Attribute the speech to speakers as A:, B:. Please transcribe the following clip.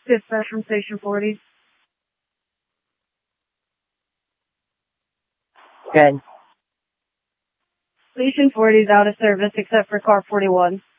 A: Dispatch from Station 40.
B: Good.
A: Station 40 is out of service except for car 41.